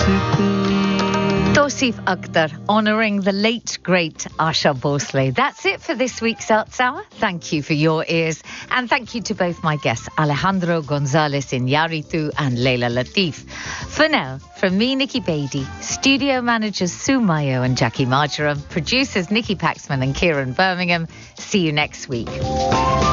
Tausif Akhtar, honouring the late, great Asha Bhosle. That's it for this week's Arts Hour. Thank you for your ears. And thank you to both my guests, Alejandro Gonzalez Iñárritu and Leila Latif. For now, from me, Nikki Beattie, studio managers Sue Mayo and Jackie Marjoram, producers Nikki Paxman and Kieran Birmingham. See you next week.